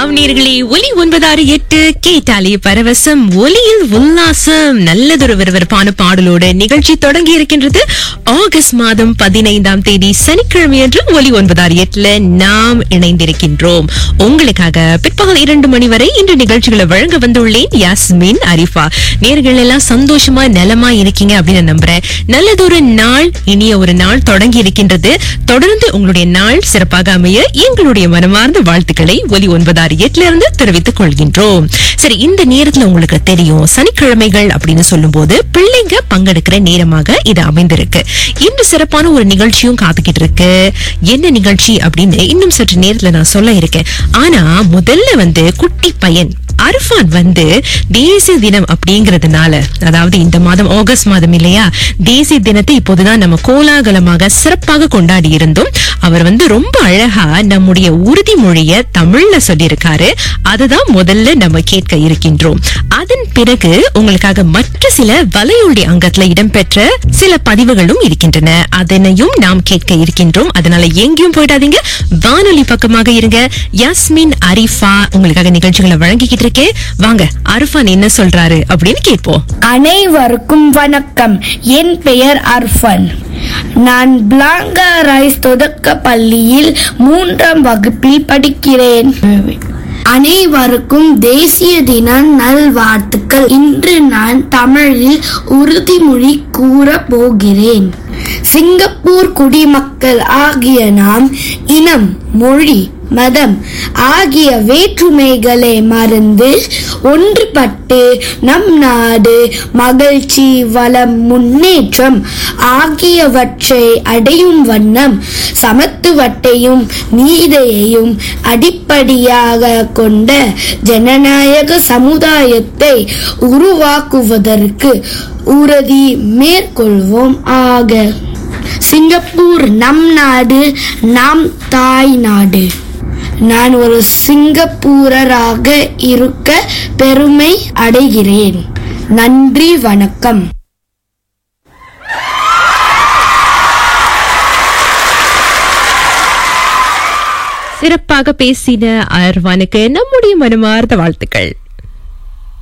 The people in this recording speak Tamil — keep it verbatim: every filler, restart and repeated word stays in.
வணக்கம் நேயர்களே. ஒலி ஒன்பதாறு எட்டு கேட்டாலே பரவசம், ஒலியில் உல்லாசம். நல்லதொரு விறுவிறுப்பான பாடலோடு நிகழ்ச்சி தொடங்கி இருக்கின்றது. ஆகஸ்ட் மாதம் பதினைந்தாம் தேதி சனிக்கிழமை அன்று ஒலி ஒன்பதாறு எட்டுல நாம் இணைந்திருக்கின்றோம். உங்களுக்காக பிற்பகல் இரண்டு மணி வரை இன்று நிகழ்ச்சிகளை வழங்க வந்துள்ளேன். யாஸ்மின் அரிஃபா. நேயர்கள் எல்லாம் சந்தோஷமா நலமா இருக்கீங்க அப்படின்னு நம்புறேன். நல்லதொரு நாள், இனிய ஒரு நாள் தொடங்கி இருக்கின்றது. தொடர்ந்து உங்களுடைய நாள் சிறப்பாக அமைய எங்களுடைய மனமார்ந்த வாழ்த்துக்களை ஒலி ஒன்பதாறு எட்டுல இருந்து தெரிவித்துக் கொள்கின்றோம். சரி, இந்த நேரத்துல உங்களுக்கு தெரியும், சனிக்கிழமைகள் அப்படின்னு சொல்லும் போது பிள்ளைங்க பங்கெடுக்கிற நேரமாக இது அமைந்திருக்கு. இன்று சிறப்பான ஒரு நிகழ்ச்சியும் காத்துக்கிட்டு இருக்கு. என்ன நிகழ்ச்சி அப்படின்னு இன்னும் சற்று நேரத்துல நான் சொல்ல இருக்கேன். ஆனா முதல்ல வந்து குட்டி பையன் அர்ஃபான் வந்து தேசிய தினம் அப்படிங்கறதுனால, அதாவது இந்த மாதம் ஆகஸ்ட் மாதம் இல்லையா, தேசிய தினத்தை இப்போதுதான் நம்ம கோலாகலமாக சிறப்பாக கொண்டாடி இருந்தோம். அவர் வந்து ரொம்ப அழகா நம்முடைய உறுதிமொழிய தமிழ்ல சொல்லியிருக்காரு. அதுதான் முதல்ல நம்ம கேட்க இருக்கின்றோம். அதன் பிறகு உங்களுக்காக மற்ற சில வலையொலி அங்கத்துல இடம்பெற்ற சில பதிவுகளும் இருக்கின்றன. அதனையும் நாம் கேட்க இருக்கின்றோம். அதனால எங்கேயும் போயிடாதீங்க, வானொலி பக்கமாக இருங்க. யாஸ்மின் அரிஃபா உங்களுக்காக நிகழ்ச்சிகளை வழங்கிக்கிட்டு இருக்கேன். வாங்க, அர்ஃபான் என்ன சொல்றாரு அப்படின்னு கேட்போம். அனைவருக்கும் வணக்கம். என் பெயர் அர்ஃபான். நான் பிளாங்கா ரைஸ் தொடக்க பள்ளியில் மூன்றாம் வகுப்பில் படிக்கிறேன். அனைவருக்கும் தேசிய தின நல்வாழ்த்துக்கள். இன்று நான் தமிழில் உறுதிமொழி கூற போகிறேன். சிங்கப்பூர் குடிமக்கள் ஆகிய நாம் இனம், மொழி, மதம் ஆகிய வேற்றுமைகளை மறந்து ஒன்றுபட்டு நம் நாடு மகிழ்ச்சி, வளம், முன்னேற்றம் ஆகியவற்றை அடையும் வண்ணம் சமத்துவத்தையும் நீதியையும் அடிப்படையாக கொண்ட ஜனநாயக சமுதாயத்தை உருவாக்குவதற்கு உறுதி மேற்கொள்வோம் ஆக. சிங்கப்பூர் நம் நாடு, நம் தாய் நாடு. நான் ஒரு சிங்கப்பூரராக இருக்க பெருமை அடைகிறேன். நன்றி, வணக்கம். சிறப்பாக பேசின அர்வானுக்கு நம்முடைய மனமார்ந்த வாழ்த்துக்கள்.